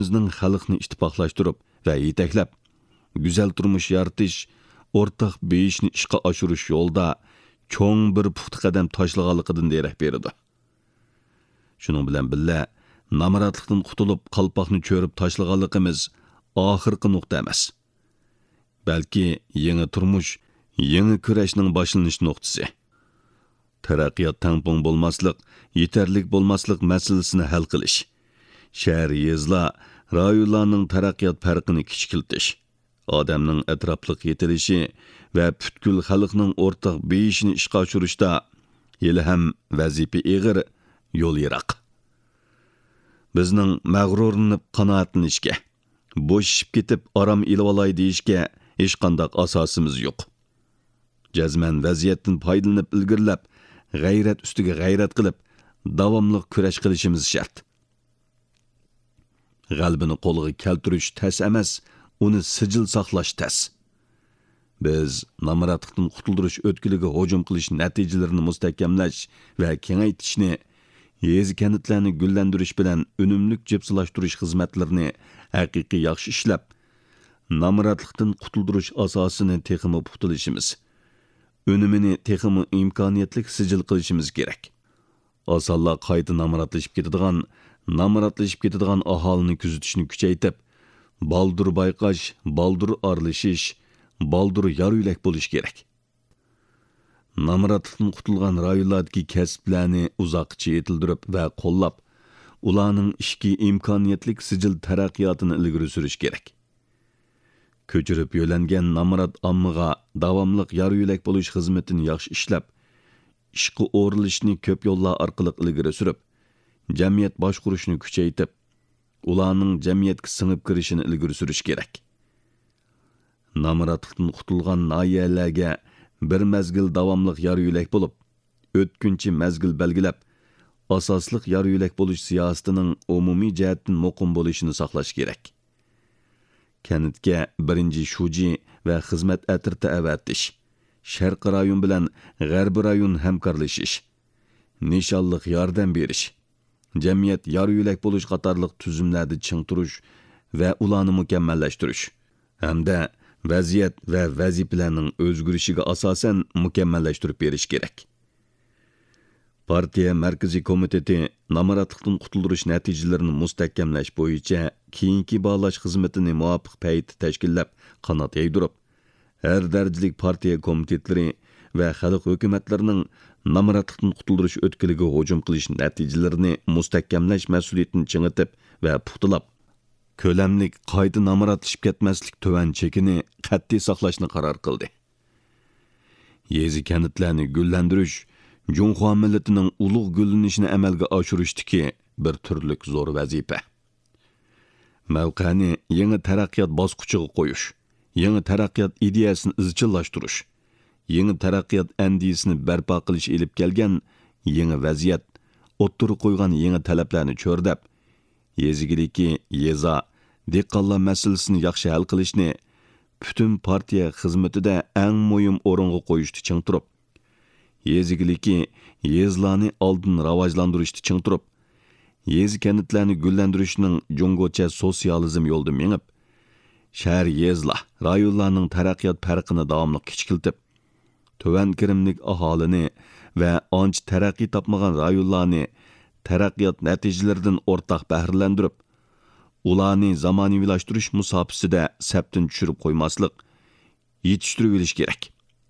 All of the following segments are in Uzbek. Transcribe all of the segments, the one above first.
bizning xalqni ittifoqlashtirib va yetaklab, güzel turmuş yaratish, o'rtaq beyishni ishga oshirish yo'lda cho'ng bir puxta qadam tashlaganligidan derak berdi. Shuning bilan birga namaratlikdan qutulib qalpoqni cho'rib tashlaganligimiz oxirgi nuqta emas. Balki yangi turmush, yangi kurashning boshlanish nuqtasi. Taraqqiyot tangpung bo'lmaslik, yetarlik bo'lmaslik masalasini hal qilish. Shahar yezla, rayonlarning taraqqiyot farqini kichikiltish. Odamning atrofliq yetilishi va butkul xalqning o'rtaq beyishini ishga oshirishda hali ham vazifa ig'ir, yo'l yiroq. Bizning mag'rurlanib qanoatlanishga, bo'shishib ketib aram ilib olay deyishga hech qanday asosimiz yo'q. Jazman vaziyatdan foydalanib ilgirlab, g'ayrat ustiga g'ayrat qilib, davomli kurash qilishimiz shart. G'albini qo'lga keltirish tas emas, uni sijil saqlash tas. Biz namaratlikdan qutuldirish o'tkiliga hujum qilish natijalarini mustahkamlash va kengaytirishni, yezi kanitlarni gullantirish bilan unumlik jipsilashtirish xizmatlarini haqiqiy yaxshi ishlab, namaratlikdan qutuldirish asosini texmi puxtalashimiz, unumini texmi imkoniyatlik sijil qilishimiz kerak. Osonlar qayta namaратлashib ketadigan aholini kuzatishni kuchaytirib, baldur bayqash, baldur aralishish, baldur yaruylik bo'lish kerak. Namaratlikdan qutulgan rayonlardagi kasblarni uzoqcha yetildirib va qo'llab, ularning ishki imkoniyatlik sijil taraqqiyotini ilgari surish kerak. Ko'chirib yo'langan namarat ommaga davomli yaruylik bo'lish xizmatini yaxshi ishlab, ishqi o'rilishni ko'p yo'llar orqali ilgari surib, jamiyat boshqurishni kuchaytirib, ularning jamiyatga singib kirishini ilgari surish kerak. Namaratlikdan qutulgan nahiyalarga bir mezgil davomli yaruylik bo'lib, o'tkinchi mezgil belgilab, asosliq yaruylik bo'lish siyosatining umumiy jihatdan muqim bo'lishini saqlash kerak. Kanitga birinchi shuji va xizmat atirta avatish, sharq rayon bilan g'arb rayon hamkorlashish, nishonliq yordam berish, jamiyat yaruylik bo'lish qatorliq tuzumlarda ching turish va ularni mukammallashtirish hamda vaziyat va vazifalarning o'zgarishiga asosan mukammallashtirib berish kerak. Partiya Markaziy komiteti namaratlikdan qutuldirish natijalarini mustahkamlash bo'yicha keyingi bağlash xizmatini muvofiq paytda tashkillab, qanot yaydirib, har darajalik partiya komitetlari va xalq hukumatlarining namaratlikdan qutuldirish o'tkiliga hujum qilish natijalarini mustahkamlash mas'uliyatini chingitib va puxtalab, ko'lamlik qayta namaratlashib ketmaslik tuvan chekini qat'iy saqlashni qaror qildi. Yezi kanitlarni gullantirish Junxo millatining ulug' gullanishini amalga oshirishdiki bir turlik zo'r vazifa. Mavqani yangi taraqqiyot bosqichiga qo'yish, yangi taraqqiyot ideyasini izchillashtirish, yangi taraqqiyot andisini barpo qilish elib kelgan yangi vaziyat, o'ttirib qo'ygan yangi talablarni cho'rdab, yezigiliki yeza, dehqonlar masalasini yaxshi hal qilishni butun partiya xizmatida eng muhim o'ringa qo'yishni ching turib, yezigiliki yezlarni oldin rivojlantirishni ching turib, yezi kanitlarni gullantirishning jungocha sotsializm yo'lida mengib, shahar yezlar, rayonlarning taraqqiyot farqini davomli kichikiltib, tuvan kirimlik aholini va ancha taraqqiy topmagan rayonlarni taraqqiyot natijalaridan o'rtaq bahrilantirib, ularni zamonaviylashtirish musofasida saptin tushirib qo'ymaslik, yetishtirib olish kerak.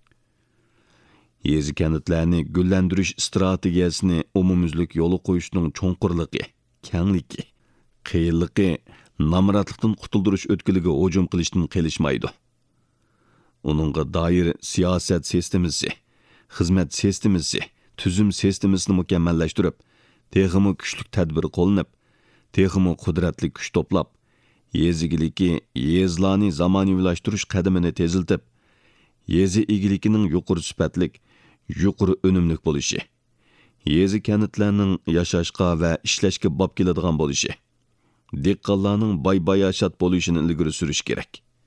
Yezi kanitlarni gullantirish strategiyasini umumyuzlik yo'li qo'yishning cho'nqurligi, kengligi, qiyinligi namaratlikdan qutuldirish o'tkiliga hujum qilishdan qilishmaydi. Uningga doir siyosat sistemasi, xizmat sistemasi, tuzum sistemasini mukammallashtirib, texmi kuchli tadbir qo'llanib, texmi qudratli kuch to'plab, yezigiliki yezlarni zamonaviylashtirish qadamini teziltib, yezi egilikining yuqori sifatlik, yuqori unumlik bo'lishi, yezi kanitlarning yashashga va ishlashga bob keladigan bo'lishi, dehqonlarning boy-bayashat bo'lishini ilgari surish kerak.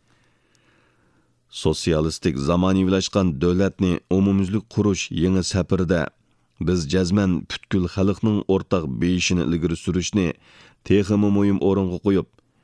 Sotsialistik zamonaviylashgan davlatni umumyuzlik qurish yangi safarida biz jazman butkul xalqning o'rtaq beyishini ilgari surishni texmi muhim o'ringa qo'yib,